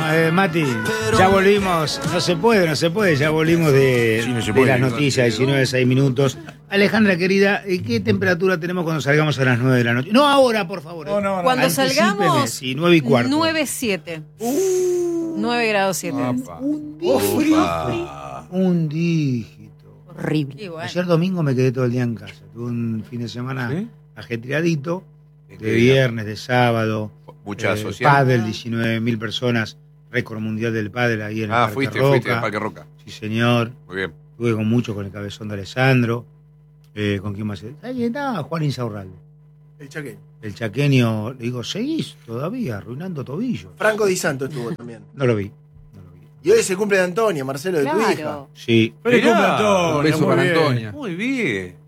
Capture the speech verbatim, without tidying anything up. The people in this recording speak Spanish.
eh, Mati, ya volvimos. No se puede, no se puede. Ya volvimos de, Sí, no se de puede, las no, noticias, no. diecinueve, seis minutos. Alejandra, querida, ¿qué temperatura tenemos cuando salgamos a las nueve de la noche? No ahora, por favor. No, no, no. Cuando Anticípeme, salgamos, sí, nueve y cuarto. nueve siete. nueve grados siete. Un Oh, dígito. Un dígito. Horrible. Y bueno. Ayer domingo me quedé todo el día en casa. Tuve un fin de semana ¿Sí? ajetreadito. ¿De De qué viernes, de sábado. Mucha eh, social. Pádel, diecinueve mil personas. Récord mundial del pádel ahí en el Ah, Parque fuiste, Roca. fuiste al Parque Roca. Sí, señor. Muy bien. Estuve con mucho con el cabezón de Alessandro. Eh, ¿Con quién más? ¿Sabes quién estaba? Juan Insaurralde. El chaqueño. El chaqueño, le digo, ¿seguís todavía arruinando tobillos? Franco Di Santo estuvo también. No lo vi. No lo vi. Y hoy es el cumple de Antonia, Marcelo, de tu hija. Claro. Sí. Feliz Mirá, cumple, Antonia, un beso muy para bien. Antonia. Muy bien.